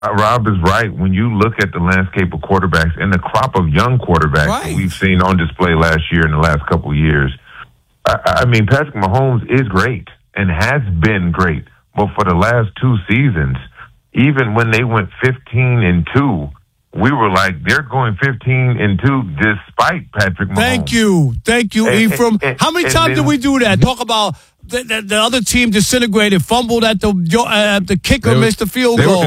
Rob is right. When you look at the landscape of quarterbacks and the crop of young quarterbacks that we've seen on display last year and the last couple of years, I mean, Patrick Mahomes is great and has been great. But for the last two seasons, even when they went 15-2, we were like, they're going 15-2 despite Patrick Mahomes. Thank you, Ephraim. How many times did we do that? Talk about the other team disintegrated, fumbled at the kicker, missed the field goal.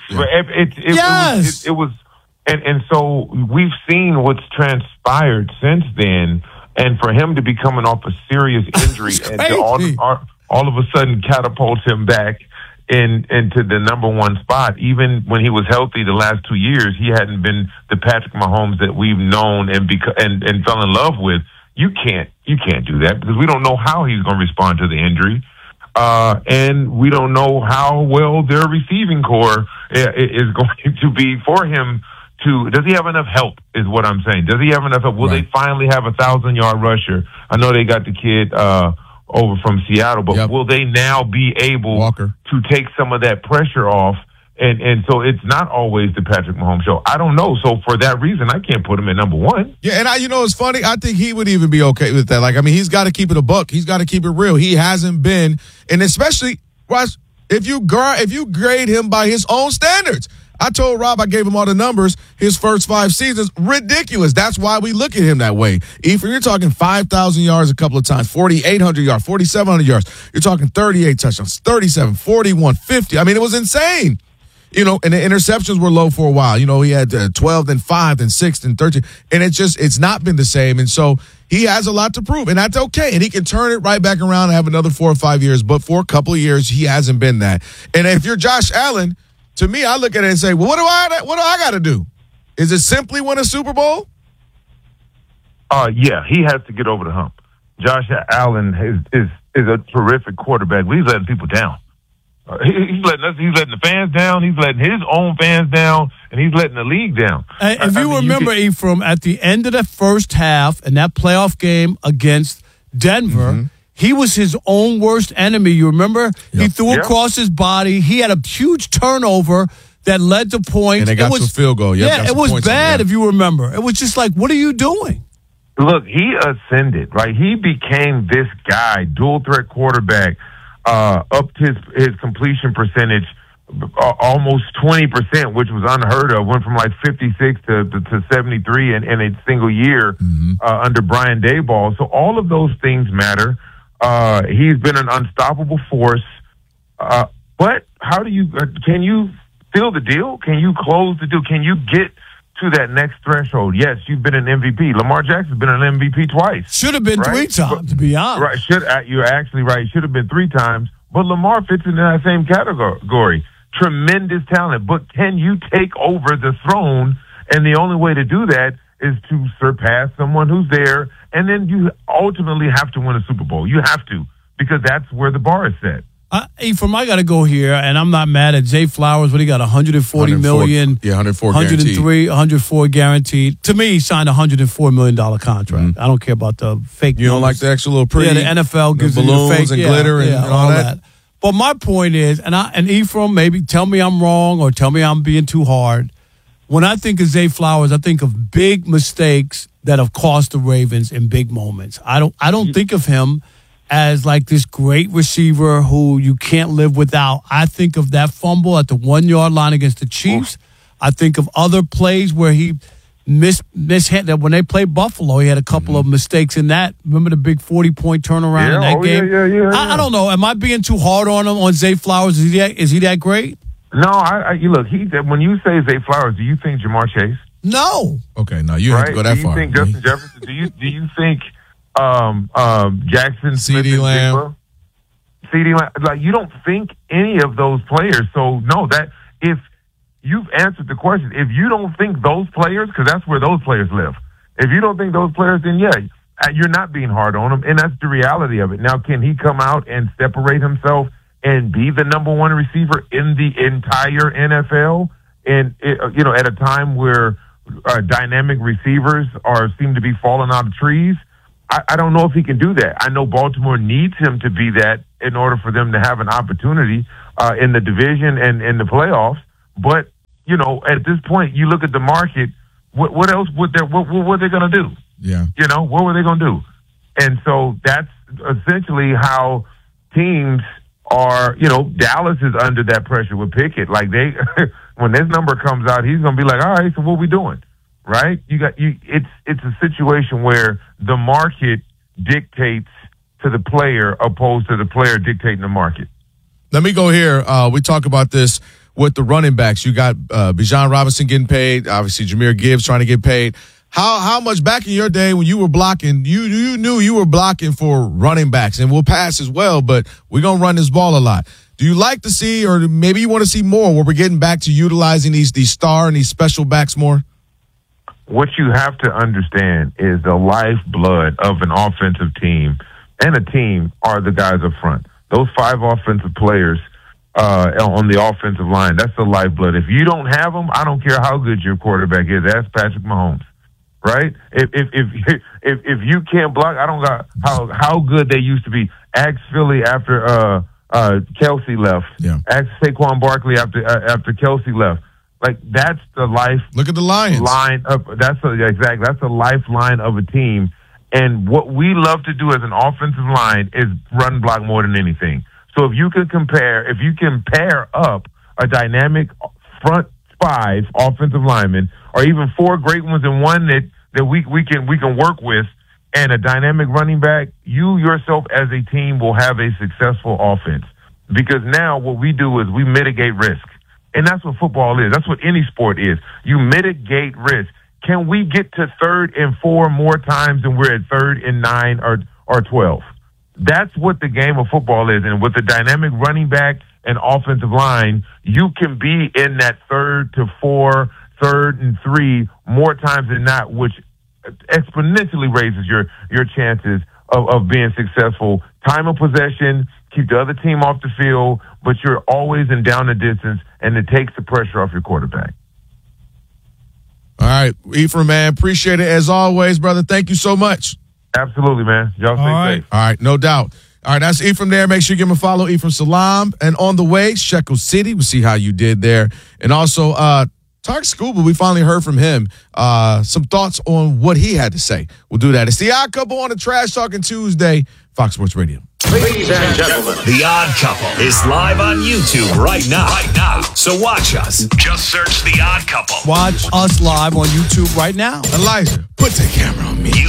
It was, and so we've seen what's transpired since then, and for him to be coming off a serious injury and to all of a sudden catapult him back into the number one spot. Even when he was healthy the last 2 years, he hadn't been the Patrick Mahomes that we've known and fell in love with. You can't do that because we don't know how he's going to respond to the injury. And we don't know how well their receiving core is going to be for him does he have enough help is what I'm saying. Does he have enough help? Will they finally have a 1,000-yard rusher? I know they got the kid, over from Seattle, but will they now be able to take some of that pressure off? And so it's not always the Patrick Mahomes show. I don't know. So for that reason, I can't put him at number one. Yeah, and it's funny. I think he would even be okay with that. Like, I mean, he's got to keep it a buck. He's got to keep it real. He hasn't been, and especially, Ross, if you grade him by his own standards. I told Rob, I gave him all the numbers, his first 5 seasons, ridiculous. That's why we look at him that way. Ephraim, you're talking 5,000 yards a couple of times, 4,800 yards, 4,700 yards. You're talking 38 touchdowns, 37, 41, 50. I mean, it was insane. And the interceptions were low for a while. He had 12, then 5, then 6, then 13. And it's not been the same. And so he has a lot to prove, and that's okay. And he can turn it right back around and have another 4 or 5 years. But for a couple of years, he hasn't been that. And if you're Josh Allen, to me, I look at it and say, well, what do I got to do? Is it simply win a Super Bowl? Yeah, he has to get over the hump. Josh Allen is a terrific quarterback. He's letting people down. He's letting the fans down. He's letting his own fans down, and he's letting the league down. If you remember, Ephraim, at the end of the first half in that playoff game against Denver, he was his own worst enemy. You remember? He threw across his body. He had a huge turnover that led to points. And they got to a field goal. It was bad, if you remember. It was just like, what are you doing? Look, he ascended, right? He became this guy, dual threat quarterback, upped his completion percentage almost 20%, which was unheard of. Went from like 56 to 73 in a single year under Brian Daboll. So all of those things matter. He's been an unstoppable force. But how do can you seal the deal? Can you close the deal? Can you get to that next threshold? Yes, you've been an MVP. Lamar Jackson's been an MVP twice. Should have been 3 times, to be honest. Right. You're actually right. Should have been 3 times. But Lamar fits into that same category. Tremendous talent. But can you take over the throne? And the only way to do that is to surpass someone who's there. And then you ultimately have to win a Super Bowl. You have to, because that's where the bar is set. Ephraim, I got to go here, and I'm not mad at Zay Flowers. What he got, $140 million? Yeah, 104 guaranteed. 104 guaranteed. To me, he signed a $104 million contract. I don't care about the fake You don't like the extra little pretty? Yeah, the NFL gives the balloons you the fake, and glitter and all that. But my point is, and Ephraim, maybe tell me I'm wrong or tell me I'm being too hard. When I think of Zay Flowers, I think of big mistakes that have cost the Ravens in big moments. I don't think of him as like this great receiver who you can't live without. I think of that fumble at the 1-yard line against the Chiefs. I think of other plays where he mishit that when they played Buffalo, he had a couple of mistakes in that. Remember the big 40-point turnaround in that game? Yeah. I don't know. Am I being too hard on him, on Zay Flowers? Is he that great? No, look. When you say Zay Flowers, do you think Jamar Chase? No. Okay, no, you have to go that far. Do you think Justin Jefferson? Do you think Jackson, CeeDee Lamb? CeeDee Lamb? Like, you don't think any of those players. So no, that if you've answered the question, if you don't think those players, because that's where those players live. If you don't think those players, then you're not being hard on them, and that's the reality of it. Now, can he come out and separate himself and be the number one receiver in the entire NFL? And at a time where dynamic receivers seem to be falling out of trees, I don't know if he can do that. I know Baltimore needs him to be that in order for them to have an opportunity in the division and in the playoffs. But at this point, you look at the market. What else what were they going to do? Yeah. What were they going to do? And so that's essentially how teams are. Dallas is under that pressure with Pickett. Like when this number comes out, he's going to be like, all right, so what are we doing? Right? It's a situation where the market dictates to the player opposed to the player dictating the market. Let me go here. We talk about this with the running backs. You got Bijan Robinson getting paid. Obviously, Jahmyr Gibbs trying to get paid. How much back in your day when you were blocking, you knew you were blocking for running backs, and we'll pass as well, but we're going to run this ball a lot. Do you like to see, or maybe you want to see more where we're getting back to utilizing these star and these special backs more? What you have to understand is the lifeblood of an offensive team and a team are the guys up front. Those 5 offensive players on the offensive line, that's the lifeblood. If you don't have them, I don't care how good your quarterback is. Ask Patrick Mahomes, right? If you can't block, I don't got how good they used to be. Ask Philly after Kelsey left. Yeah. Ask Saquon Barkley after Kelsey left. Like that's the life. Look at the Lions line up. That's the lifeline of a team. And what we love to do as an offensive line is run block more than anything. So if you can pair up a dynamic front 5 offensive linemen, or even 4 great ones and one that we can work with, and a dynamic running back, you yourself as a team will have a successful offense. Because now what we do is we mitigate risk. And that's what football is. That's what any sport is. You mitigate risk. Can we get to 3rd and 4 more times than we're at 3rd and 9 or 12? That's what the game of football is. And with the dynamic running back and offensive line, you can be in that 3rd to 4, 3rd and 3 more times than not, which exponentially raises your chances of being successful. Time of possession, keep the other team off the field, but you're always in down the distance, and it takes the pressure off your quarterback. All right, Ephraim, man, appreciate it as always, brother. Thank you so much. Absolutely, man. Y'all stay safe. All right, no doubt. All right, that's Ephraim there. Make sure you give him a follow, Ephraim Salaam. And on the way, Shekel City. We'll see how you did there. And also, Tarek Scuba, we finally heard from him. Some thoughts on what he had to say. We'll do that. It's The Odd Couple on a Trash Talking Tuesday, Fox Sports Radio. Ladies and gentlemen, The Odd Couple is live on YouTube right now. So watch us. Just search The Odd Couple. Watch us live on YouTube right now. Elijah, put the camera on me.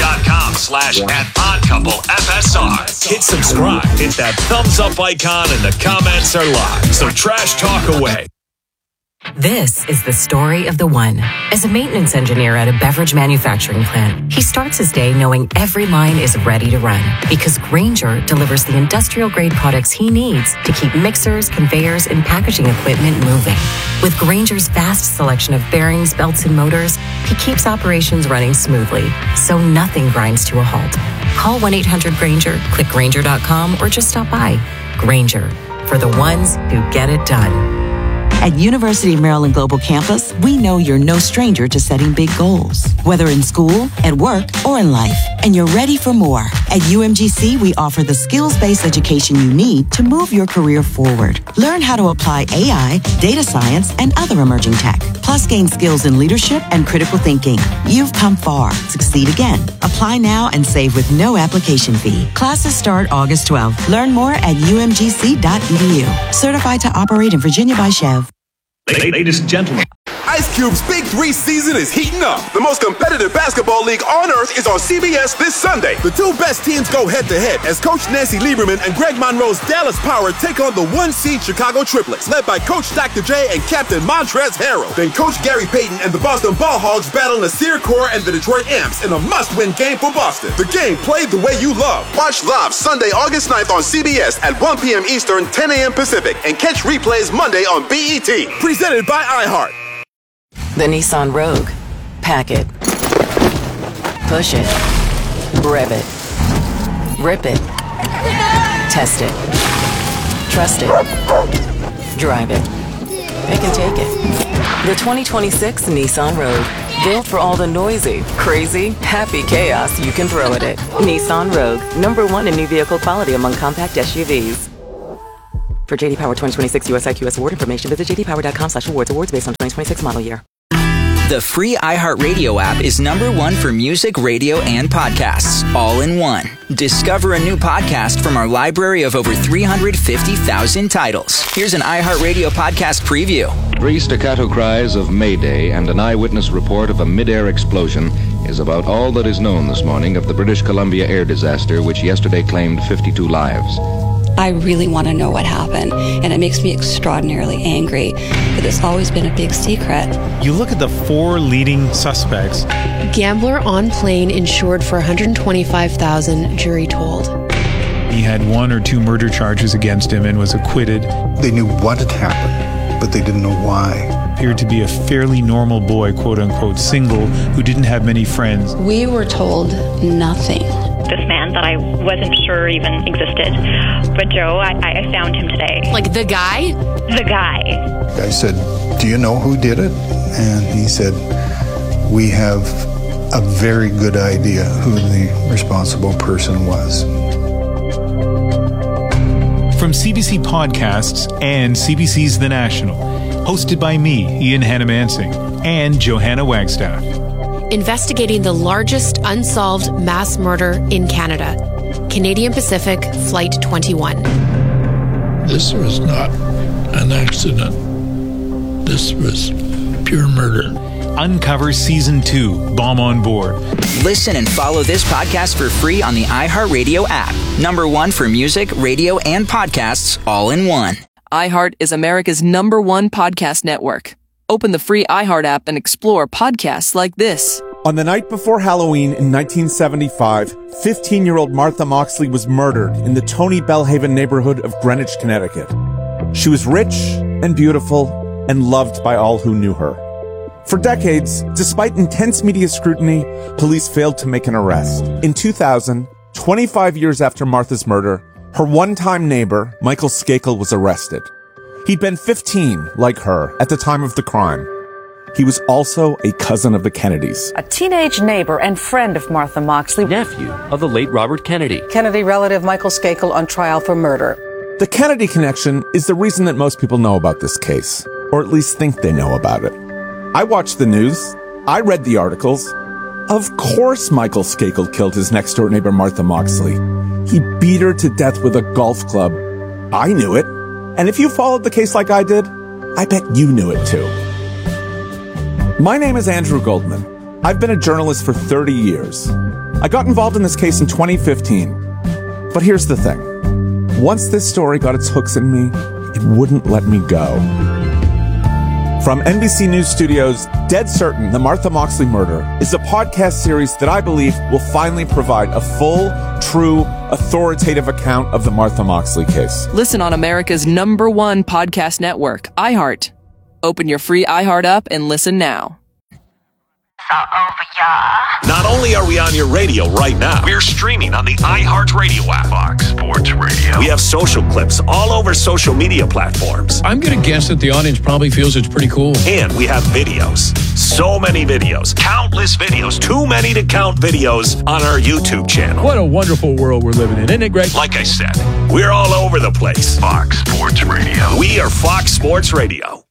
YouTube.com/@oddcouplefsr. Hit subscribe. Hit that thumbs up icon, and the comments are live. So trash talk away. This is the story of the one. As a maintenance engineer at a beverage manufacturing plant, he starts his day knowing every line is ready to run because Grainger delivers the industrial-grade products he needs to keep mixers, conveyors, and packaging equipment moving. With Grainger's vast selection of bearings, belts, and motors, he keeps operations running smoothly, so nothing grinds to a halt. Call 1-800-GRAINGER, click Grainger.com, or just stop by. Grainger, for the ones who get it done. At University of Maryland Global Campus, we know you're no stranger to setting big goals, whether in school, at work, or in life, and you're ready for more. At UMGC, we offer the skills-based education you need to move your career forward. Learn how to apply AI, data science, and other emerging tech, plus gain skills in leadership and critical thinking. You've come far. Succeed again. Apply now and save with no application fee. Classes start August 12th. Learn more at umgc.edu. Certified to operate in Virginia by Chev. Ladies and gentlemen. Ice Cube's Big 3 season is heating up. The most competitive basketball league on earth is on CBS this Sunday. The 2 best teams go head-to-head as Coach Nancy Lieberman and Greg Monroe's Dallas Power take on the 1-seed Chicago Triplets, led by Coach Dr. J and Captain Montrezl Harrell. Then Coach Gary Payton and the Boston Ball Hogs battle Nasir Kaur and the Detroit Amps in a must-win game for Boston. The game played the way you love. Watch live Sunday, August 9th on CBS at 1 p.m. Eastern, 10 a.m. Pacific, and catch replays Monday on BET. Presented by iHeart. The Nissan Rogue. Pack it. Push it. Rev it. Rip it. Test it. Trust it. Drive it. Pick and take it. The 2026 Nissan Rogue. Built for all the noisy, crazy, happy chaos you can throw at it. Nissan Rogue. #1 in new vehicle quality among compact SUVs. For JD Power 2026 US IQS award information, visit jdpower.com/awards. Awards based on 2026 model year. The free iHeartRadio app is #1 for music, radio, and podcasts, all in one. Discover a new podcast from our library of over 350,000 titles. Here's an iHeartRadio podcast preview. 3 staccato cries of Mayday and an eyewitness report of a mid-air explosion is about all that is known this morning of the British Columbia air disaster, which yesterday claimed 52 lives. I really want to know what happened, and it makes me extraordinarily angry that it's always been a big secret. You look at the 4 leading suspects. Gambler on plane insured for $125,000, jury told. He had 1 or 2 murder charges against him and was acquitted. They knew what had happened, but they didn't know why. Appeared to be a fairly normal boy, quote-unquote, single, who didn't have many friends. We were told nothing. This man that I wasn't sure even existed. But Joe, I found him today. Like the guy? The guy. I said, "Do you know who did it?" And he said, "We have a very good idea who the responsible person was." From CBC Podcasts and CBC's The National, hosted by me, Ian Hannamansing, and Johanna Wagstaff. Investigating the largest unsolved mass murder in Canada. Canadian Pacific Flight 21. This was not an accident. This was pure murder. Uncover Season 2, Bomb on Board. Listen and follow this podcast for free on the iHeartRadio app. #1 for music, radio, and podcasts, all in one. iHeart is America's #1 podcast network. Open the free iHeart app and explore podcasts like this. On the night before Halloween in 1975, 15-year-old Martha Moxley was murdered in the Tony Bellhaven neighborhood of Greenwich, Connecticut. She was rich and beautiful and loved by all who knew her. For decades, despite intense media scrutiny, police failed to make an arrest. In 2000, 25 years after Martha's murder, her one-time neighbor, Michael Skakel, was arrested. He'd been 15, like her, at the time of the crime. He was also a cousin of the Kennedys. A teenage neighbor and friend of Martha Moxley. Nephew of the late Robert Kennedy. Kennedy relative Michael Skakel on trial for murder. The Kennedy connection is the reason that most people know about this case, or at least think they know about it. I watched the news. I read the articles. Of course Michael Skakel killed his next-door neighbor Martha Moxley. He beat her to death with a golf club. I knew it. And if you followed the case like I did, I bet you knew it too. My name is Andrew Goldman. I've been a journalist for 30 years. I got involved in this case in 2015. But here's the thing. Once this story got its hooks in me, it wouldn't let me go. From NBC News Studios, Dead Certain, The Martha Moxley Murder is a podcast series that I believe will finally provide a full, true, authoritative account of the Martha Moxley case. Listen on America's #1 podcast network, iHeart. Open your free iHeart app and listen now. Not only are we on your radio right now, we're streaming on the iHeartRadio app. Fox Sports Radio. We have social clips all over social media platforms. I'm going to guess that the audience probably feels it's pretty cool. And we have videos. So many videos. Countless videos. Too many to count videos on our YouTube channel. What a wonderful world we're living in, isn't it, Greg? Like I said, we're all over the place. Fox Sports Radio. We are Fox Sports Radio.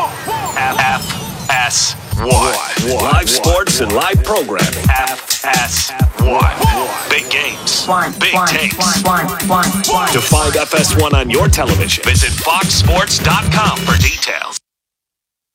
FS1. Live sports and live programming. FS1. Big games. Big takes. To find FS1 on your television, visit foxsports.com for details.